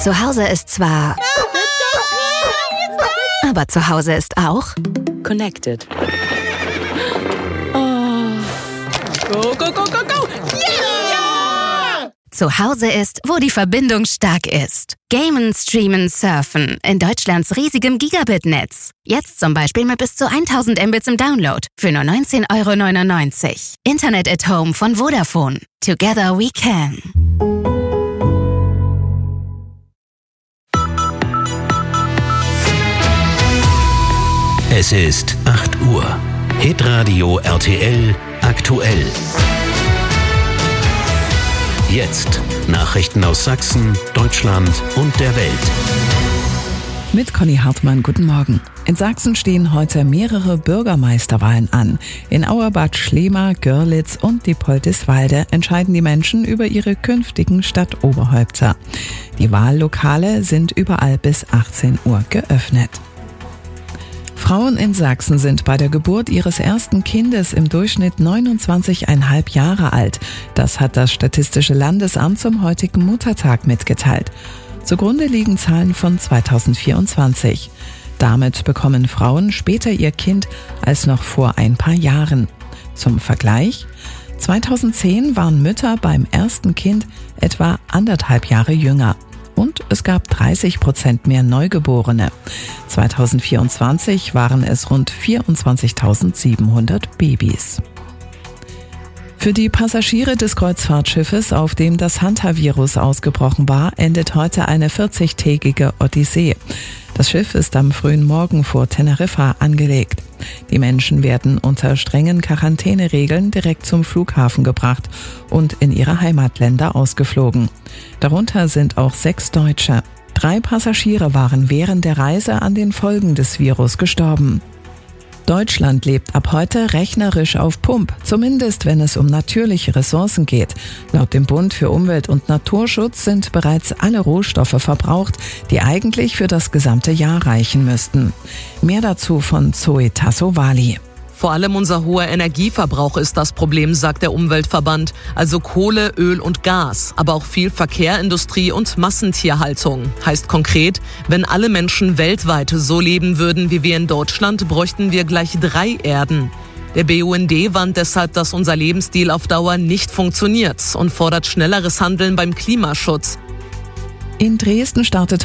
Zu Hause ist zwar... Aber zu Hause ist auch... Connected. Go, go, go, go, go! Yeah! Zu Hause ist, wo die Verbindung stark ist. Gamen, streamen, surfen. In Deutschlands riesigem Gigabit-Netz. Jetzt zum Beispiel mit bis zu 1000 Mbits im Download. Für nur 19,99 €. Internet at Home von Vodafone. Together we can. Es ist 8 Uhr. Hitradio RTL aktuell. Jetzt Nachrichten aus Sachsen, Deutschland und der Welt. Mit Conny Hartmann, guten Morgen. In Sachsen stehen heute mehrere Bürgermeisterwahlen an. In Auerbad, Schlema, Görlitz und Diepoldiswalde entscheiden die Menschen über ihre künftigen Stadtoberhäupter. Die Wahllokale sind überall bis 18 Uhr geöffnet. Frauen in Sachsen sind bei der Geburt ihres ersten Kindes im Durchschnitt 29,5 Jahre alt. Das hat das Statistische Landesamt zum heutigen Muttertag mitgeteilt. Zugrunde liegen Zahlen von 2024. Damit bekommen Frauen später ihr Kind als noch vor ein paar Jahren. Zum Vergleich: 2010 waren Mütter beim ersten Kind etwa 1,5 Jahre jünger. Und es gab 30% mehr Neugeborene. 2024 waren es rund 24.700 Babys. Für die Passagiere des Kreuzfahrtschiffes, auf dem das Hantavirus ausgebrochen war, endet heute eine 40-tägige Odyssee. Das Schiff ist am frühen Morgen vor Teneriffa angelegt. Die Menschen werden unter strengen Quarantäneregeln direkt zum Flughafen gebracht und in ihre Heimatländer ausgeflogen. Darunter sind auch 6 Deutsche. 3 Passagiere waren während der Reise an den Folgen des Virus gestorben. Deutschland lebt ab heute rechnerisch auf Pump, zumindest wenn es um natürliche Ressourcen geht. Laut dem Bund für Umwelt- und Naturschutz sind bereits alle Rohstoffe verbraucht, die eigentlich für das gesamte Jahr reichen müssten. Mehr dazu von Zoe Tassovali. Vor allem unser hoher Energieverbrauch ist das Problem, sagt der Umweltverband. Also Kohle, Öl und Gas, aber auch viel Verkehr, Industrie und Massentierhaltung. Heißt konkret, wenn alle Menschen weltweit so leben würden wie wir in Deutschland, bräuchten wir gleich 3 Erden. Der BUND warnt deshalb, dass unser Lebensstil auf Dauer nicht funktioniert und fordert schnelleres Handeln beim Klimaschutz. In Dresden startet